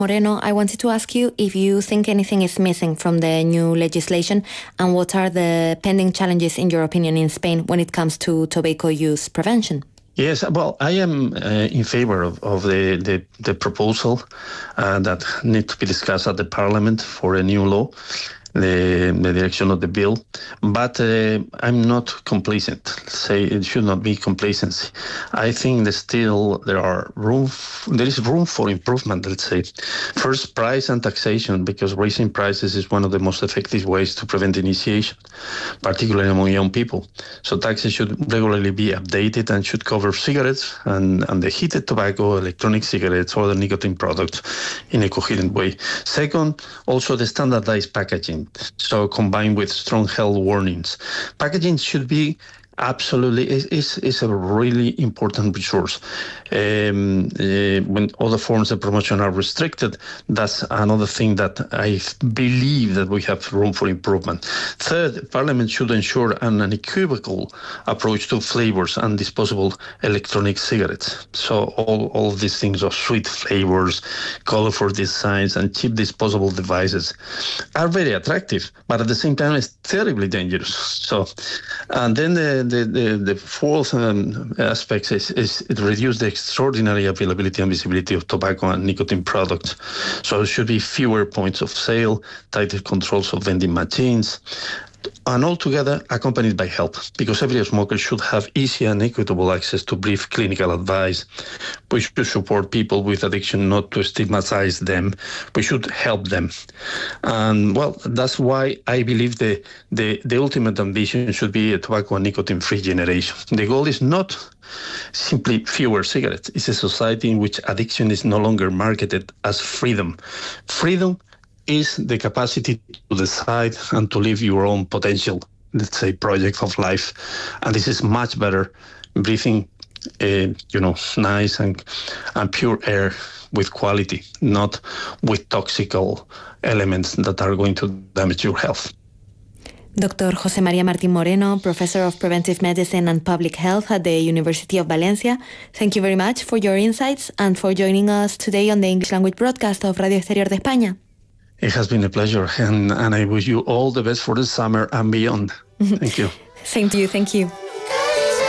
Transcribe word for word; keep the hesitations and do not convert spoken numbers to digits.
Moreno, I wanted to ask you if you think anything is missing from the new legislation, and what are the pending challenges, in your opinion, in Spain when it comes to tobacco use prevention? Yes, well, I am uh, in favor of, of the, the, the proposal uh, that needs to be discussed at the Parliament for a new law, the, the direction of the bill. But uh, I'm not complacent. Say it should not be complacency. I think that still there are room. F- there is room for improvement. Let's say, first, price and taxation, because raising prices is one of the most effective ways to prevent initiation, particularly among young people. So taxes should regularly be updated and should cover cigarettes and, and the heated tobacco, electronic cigarettes, or other nicotine products in a coherent way. Second, also the standardized packaging. So combined with strong health warnings. Packaging should be absolutely is, is, is a really important resource. Um, uh, when other forms of promotion are restricted, that's another thing that I believe that we have room for improvement. Third, Parliament should ensure an unequivocal approach to flavors and disposable electronic cigarettes. So all, all of these things of sweet flavors, colorful designs, and cheap disposable devices are very attractive, but at the same time, it's terribly dangerous. So, and then the The, the, the fourth um, aspect is, is it reduces the extraordinary availability and visibility of tobacco and nicotine products. So there should be fewer points of sale, tighter controls of vending machines, and altogether accompanied by help, because every smoker should have easy and equitable access to brief clinical advice. We should support people with addiction, not to stigmatize them. We should help them. And well, that's why I believe the, the, the ultimate ambition should be a tobacco and nicotine-free generation. The goal is not simply fewer cigarettes. It's a society in which addiction is no longer marketed as freedom. Freedom is the capacity to decide and to live your own potential, let's say, project of life. And this is much better breathing, uh, you know, nice and, and pure air with quality, not with toxical elements that are going to damage your health. Doctor José María Martín Moreno, Professor of Preventive Medicine and Public Health at the University of Valencia, thank you very much for your insights and for joining us today on the English language broadcast of Radio Exterior de España. It has been a pleasure, and, and I wish you all the best for the summer and beyond. Thank you. Same to you. Thank you.